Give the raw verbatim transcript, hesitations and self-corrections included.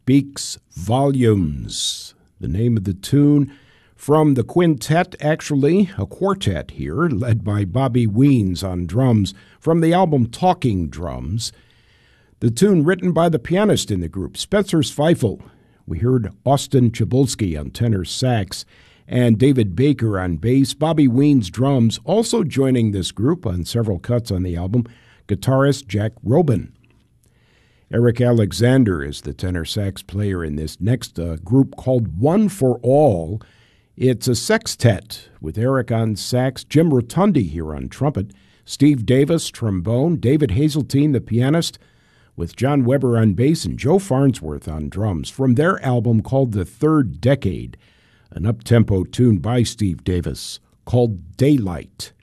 Speaks Volumes. The name of the tune from the quintet, actually a quartet here, led by Bobby Weens on drums from the album Talking Drums. The tune written by the pianist in the group, Spencer Zweifel. We heard Austin Chabulski on tenor sax and David Baker on bass. Bobby Weens drums, also joining this group on several cuts on the album, guitarist Jack Robin. Eric Alexander is the tenor sax player in this next uh, group called One for All. It's a sextet with Eric on sax, Jim Rotundi here on trumpet, Steve Davis trombone, David Hazeltine the pianist, with John Weber on bass and Joe Farnsworth on drums from their album called The Third Decade, an up-tempo tune by Steve Davis called Daylight.